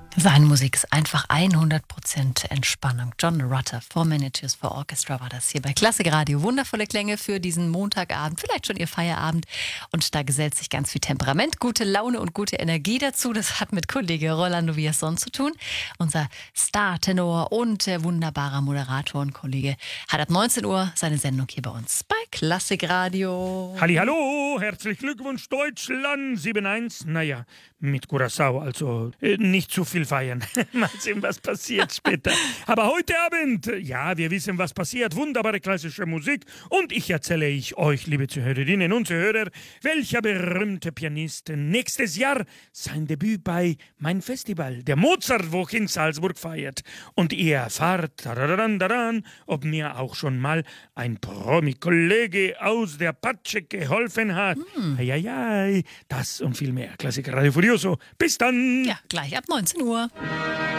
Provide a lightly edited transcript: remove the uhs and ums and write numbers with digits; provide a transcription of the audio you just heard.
Seine Musik ist einfach 100% Entspannung. John Rutter, Four Miniatures for Orchestra war das hier bei Klassik Radio. Wundervolle Klänge für diesen Montagabend, vielleicht schon Ihr Feierabend. Und da gesellt sich ganz viel Temperament, gute Laune und gute Energie dazu. Das hat mit Kollege Rolando Villazón zu tun. Unser Star-Tenor und wunderbarer Moderator und Kollege hat ab 19 Uhr seine Sendung hier bei uns bei Klassik Radio. Hallihallo, herzlichen Glückwunsch Deutschland 7-1. Naja, mit Curaçao, also nicht zu viel feiern. Mal sehen, was passiert später. Aber heute Abend, ja, wir wissen, was passiert. Wunderbare klassische Musik. Und ich erzähle euch, liebe Zuhörerinnen und Zuhörer, welcher berühmte Pianist nächstes Jahr sein Debüt bei Mein Festival, der Mozartwoche in Salzburg feiert. Und ihr erfahrt, ob mir auch schon mal ein Promi-Kollege aus der Patsche geholfen hat. Eieiei, das und viel mehr. Klassiker Radio Furioso. Bis dann! Ja, gleich ab 19 Uhr.